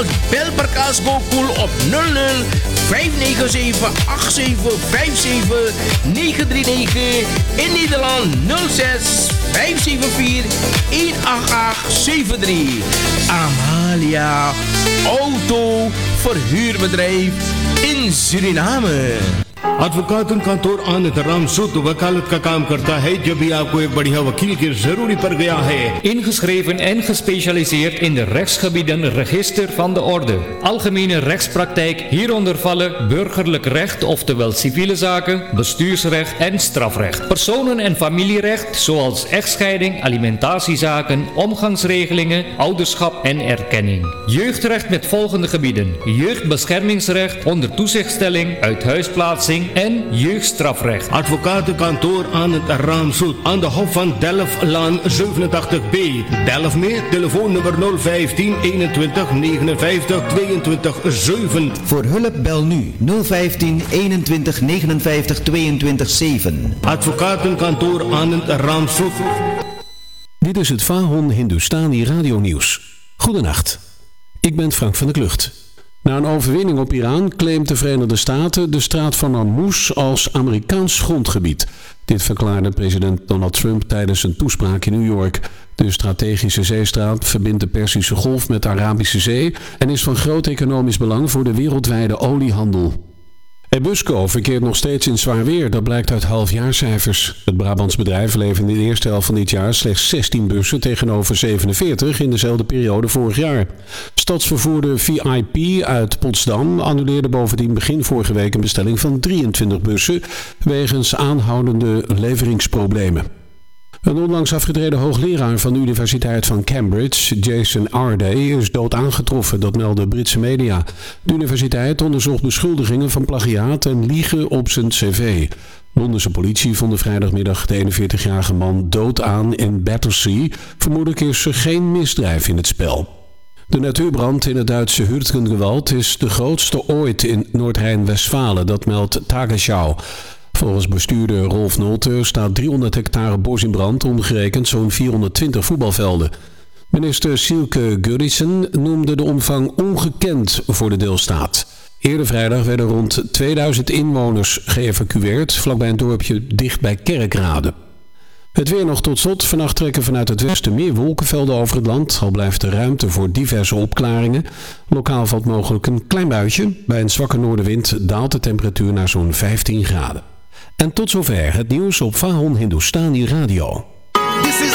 Bel Perkaas Gokul op 00 597 8757 939. In Nederland 06 574 18873. Amalia Auto Verhuurbedrijf in Suriname. advocatenkantoor आनंद रामसूत वकालत का काम करता है जब भी आपको एक बढ़िया वकील की जरूरी पड़ गया है. Ingeschreven en gespecialiseerd in de rechtsgebieden Register van de Orde. Algemene rechtspraktijk, hieronder vallen burgerlijk recht, oftewel civiele zaken, bestuursrecht en strafrecht. Personen- en familierecht, zoals echtscheiding, alimentatiezaken, omgangsregelingen, ouderschap en erkenning. Jeugdrecht met volgende gebieden: jeugdbeschermingsrecht, onder toezichtstelling, uithuisplaatsing en jeugdstrafrecht. Advocatenkantoor Anand Ramsoet aan de Hof van Delftlaan 87B. Delft mee, telefoonnummer 015 21 59 22 7. Voor hulp bel nu 015 21 59 22 7. Advocatenkantoor Anand Ramsoet. Dit is het Vahon Hindustani Radio Nieuws. Goedenacht, ik ben Frank van der Klucht. Na een overwinning op Iran claimt de Verenigde Staten de straat van Hormuz als Amerikaans grondgebied. Dit verklaarde president Donald Trump tijdens een toespraak in New York. De strategische zeestraat verbindt de Perzische Golf met de Arabische Zee en is van groot economisch belang voor de wereldwijde oliehandel. Ebusco verkeert nog steeds in zwaar weer, dat blijkt uit halfjaarcijfers. Het Brabants bedrijf leverde in de eerste helft van dit jaar slechts 16 bussen tegenover 47 in dezelfde periode vorig jaar. Stadsvervoerder VIP uit Potsdam annuleerde bovendien begin vorige week een bestelling van 23 bussen wegens aanhoudende leveringsproblemen. Een onlangs afgetreden hoogleraar van de Universiteit van Cambridge, Jason Arday, is dood aangetroffen, dat melden Britse media. De universiteit onderzocht beschuldigingen van plagiaat en liegen op zijn cv. Londense politie vond vrijdagmiddag de 41-jarige man dood aan in Battersea. Vermoedelijk is er geen misdrijf in het spel. De natuurbrand in het Duitse Hürtgenwald is de grootste ooit in Noord-Rijn-Westfalen, dat meldt Tagesschau. Volgens bestuurder Rolf Nolte staat 300 hectare bos in brand, omgerekend zo'n 420 voetbalvelden. Minister Silke Guditsen noemde de omvang ongekend voor de deelstaat. Eerder vrijdag werden rond 2000 inwoners geëvacueerd, vlakbij een dorpje dicht bij Kerkrade. Het weer nog tot slot. Vannacht trekken vanuit het westen meer wolkenvelden over het land. Al blijft er ruimte voor diverse opklaringen. Lokaal valt mogelijk een klein buitje. Bij een zwakke noordenwind daalt de temperatuur naar zo'n 15 graden. En tot zover het nieuws op Vahon Hindustani Radio.